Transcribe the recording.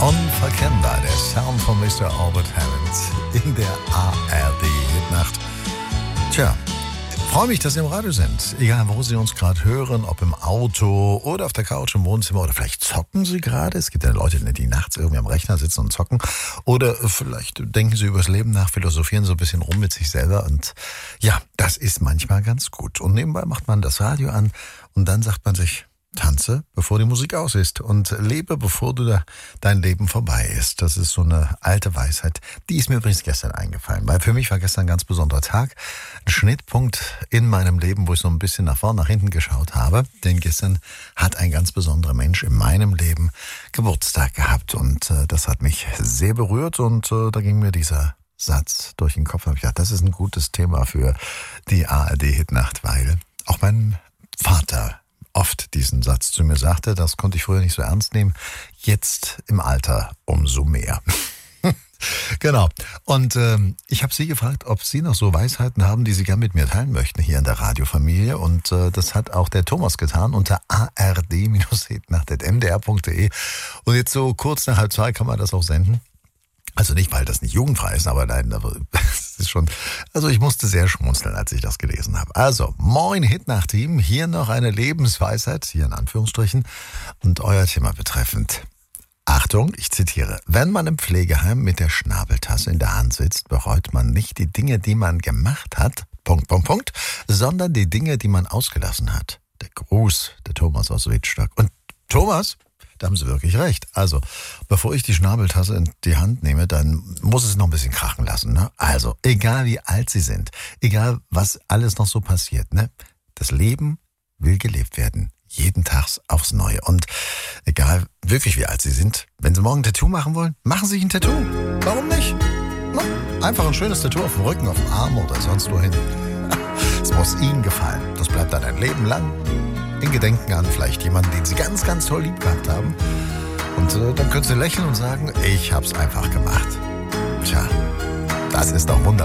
Unverkennbar, der Sound von Mr. Albert Hammond in der ARD-Hitnacht. Tja, freue mich, dass Sie im Radio sind. Egal, wo Sie uns gerade hören, ob im Auto oder auf der Couch im Wohnzimmer oder vielleicht zocken Sie gerade. Es gibt ja Leute, die nachts irgendwie am Rechner sitzen und zocken. Oder vielleicht denken Sie übers Leben nach, philosophieren so ein bisschen rum mit sich selber. Und ja, das ist manchmal ganz gut. Und nebenbei macht man das Radio an und dann sagt man sich: Tanze, bevor die Musik aus ist, und lebe, bevor dein Leben vorbei ist. Das ist so eine alte Weisheit. Die ist mir übrigens gestern eingefallen, weil für mich war gestern ein ganz besonderer Tag. Ein Schnittpunkt in meinem Leben, wo ich so ein bisschen nach vorne, nach hinten geschaut habe. Denn gestern hat ein ganz besonderer Mensch in meinem Leben Geburtstag gehabt. Und das hat mich sehr berührt. Und da ging mir dieser Satz durch den Kopf. Da habe ich gedacht, das ist ein gutes Thema für die ARD-Hitnacht, weil auch mein Vater oft diesen Satz zu mir sagte. Das konnte ich früher nicht so ernst nehmen. Jetzt im Alter umso mehr. Genau. Und ich habe Sie gefragt, ob Sie noch so Weisheiten haben, die Sie gerne mit mir teilen möchten hier in der Radiofamilie. Und das hat auch der Thomas getan unter ard-hitnacht.mdr.de. Und jetzt so kurz nach 1:30 kann man das auch senden. Also nicht, weil das nicht jugendfrei ist, aber nein, das ist schon, also ich musste sehr schmunzeln, als ich das gelesen habe. Also, moin Hitnacht-Team, hier noch eine Lebensweisheit, hier in Anführungsstrichen, und euer Thema betreffend. Achtung, ich zitiere: Wenn man im Pflegeheim mit der Schnabeltasse in der Hand sitzt, bereut man nicht die Dinge, die man gemacht hat, ... sondern die Dinge, die man ausgelassen hat. Der Gruß, der Thomas aus Wittstock. Und Thomas, da haben Sie wirklich recht. Also, bevor ich die Schnabeltasse in die Hand nehme, dann muss es noch ein bisschen krachen lassen. Ne? Also, egal wie alt Sie sind, egal was alles noch so passiert, ne? Das Leben will gelebt werden. Jeden Tag aufs Neue. Und egal wirklich wie alt Sie sind, wenn Sie morgen ein Tattoo machen wollen, machen Sie sich ein Tattoo. Warum nicht? Ne? Einfach ein schönes Tattoo auf dem Rücken, auf dem Arm oder sonst wohin. Es muss Ihnen gefallen. Das bleibt dann ein Leben lang. In Gedenken an vielleicht jemanden, den Sie ganz, ganz toll lieb gehabt haben. Und dann können Sie lächeln und sagen: Ich hab's einfach gemacht. Tja, das ist doch wunderbar.